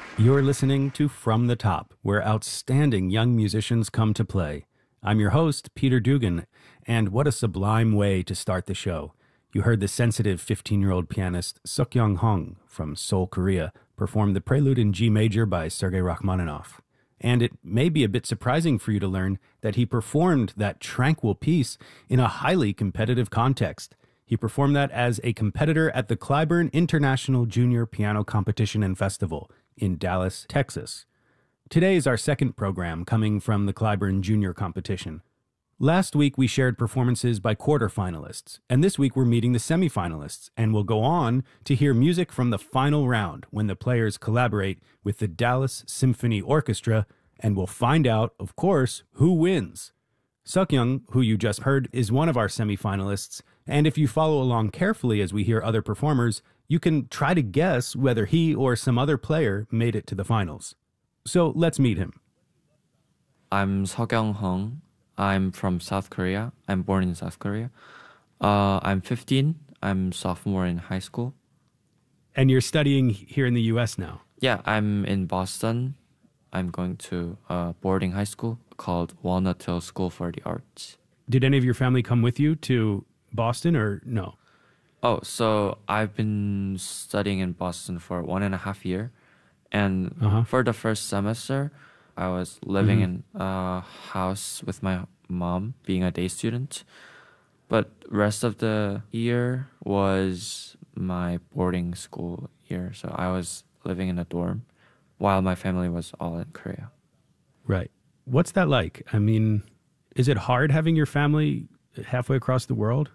You're listening to From the Top, where outstanding young musicians come to play. I'm your host, Peter Dugan, and what a sublime way to start the show. You heard the sensitive 15-year-old pianist Seokyoung Hong from Seoul, Korea, perform the Prelude in G major by Sergei Rachmaninoff. And it may be a bit surprising for you to learn that he performed that tranquil piece in a highly competitive context. He performed that as a competitor at the Clyburn International Junior Piano Competition and Festival in Dallas, Texas. Today is our second program coming from the Clyburn Junior Competition. Last week we shared performances by quarterfinalists, and this week we're meeting the semifinalists, and we'll go on to hear music from the final round when the players collaborate with the Dallas Symphony Orchestra, and we'll find out, of course, who wins. Seokyoung, who you just heard, is one of our semifinalists, and if you follow along carefully as we hear other performers, you can try to guess whether he or some other player made it to the finals. So let's meet him. I'm Seokyoung Hong. I'm from South Korea. I'm born in South Korea. I'm 15. I'm sophomore in high school. And you're studying here in the U.S. now? Yeah, I'm in Boston. I'm going to a boarding high school called Walnut Hill School for the Arts. Did any of your family come with you to Boston or no? Oh, so I've been studying in Boston for 1.5 years. And for the first semester, I was living in a house with my mom, being a day student. But rest of the year was my boarding school year. So I was living in a dorm while my family was all in Korea. Right. What's that like? I mean, is it hard having your family halfway across the world?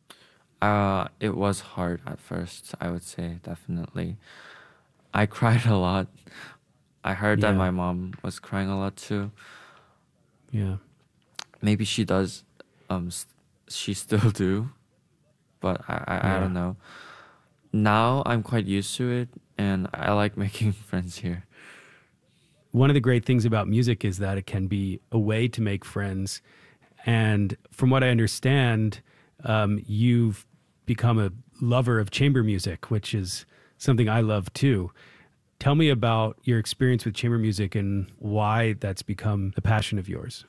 It was hard at first, I would say, definitely. I cried a lot. I heard that my mom was crying a lot too. Yeah. Maybe she does. She still do. But I don't know. Now I'm quite used to it, and I like making friends here. One of the great things about music is that it can be a way to make friends. And from what I understand, you've become a lover of chamber music, which is something I love too. Tell me about your experience with chamber music and why that's become a passion of yours.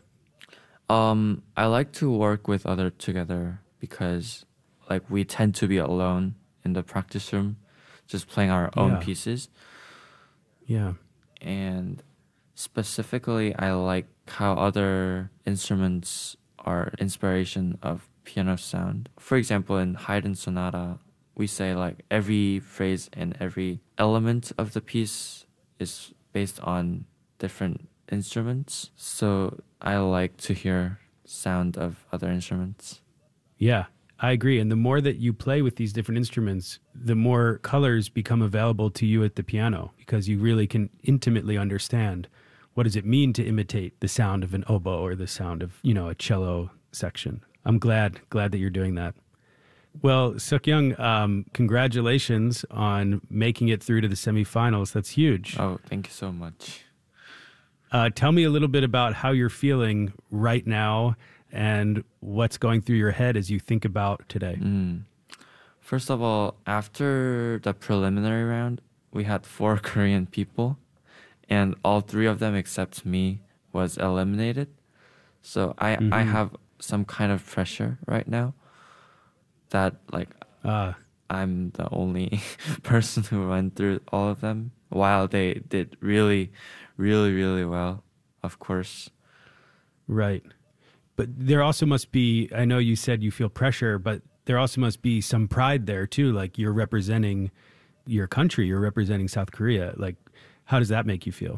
I like to work with others together because like we tend to be alone in the practice room, just playing our own pieces. Yeah. And specifically, I like how other instruments are inspiration of piano sound. For example, in Haydn Sonata, we say like every phrase and every element of the piece is based on different instruments. So I like to hear sound of other instruments. Yeah, I agree. And the more that you play with these different instruments, the more colors become available to you at the piano because you really can intimately understand what does it mean to imitate the sound of an oboe or the sound of, a cello section. I'm glad that you're doing that. Well, Seokyoung, congratulations on making it through to the semifinals. That's huge. Oh, thank you so much. Tell me a little bit about how you're feeling right now and what's going through your head as you think about today. First of all, after the preliminary round, we had 4 Korean people, and all 3 of them except me was eliminated. So I have some kind of pressure right now that like I'm the only person who went through all of them while they did really, really, really well, of course. Right. But there also must be, I know you said you feel pressure, but there also must be some pride there too. Like you're representing your country, you're representing South Korea. Like, how does that make you feel?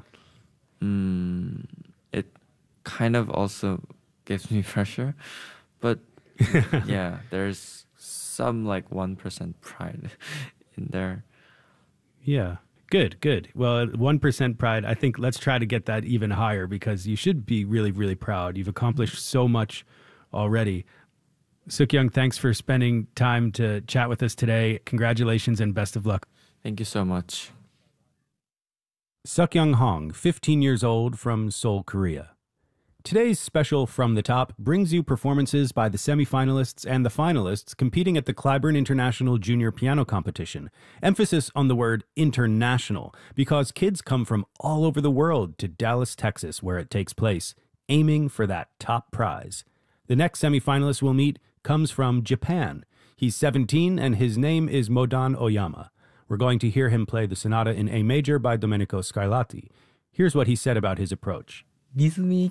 It kind of also gives me pressure, but yeah, there's some like 1% pride in there. Yeah. Good. Well, 1% pride, I think let's try to get that even higher because you should be really, really proud. You've accomplished so much already. Seokyoung, thanks for spending time to chat with us today. Congratulations and best of luck. Thank you so much. Seokyoung Hong, 15 years old from Seoul, Korea. Today's special From the Top brings you performances by the semifinalists and the finalists competing at the Clyburn International Junior Piano Competition. Emphasis on the word international, because kids come from all over the world to Dallas, Texas, where it takes place, aiming for that top prize. The next semifinalist we'll meet comes from Japan. He's 17 and his name is Modan Oyama. We're going to hear him play the sonata in A major by Domenico Scarlatti. Here's what he said about his approach. With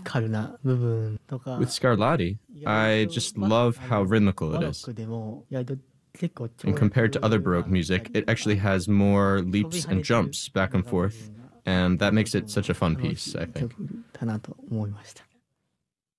Scarlatti, I just love how rhythmical it is. And compared to other Baroque music, it actually has more leaps and jumps back and forth, and that makes it such a fun piece, I think.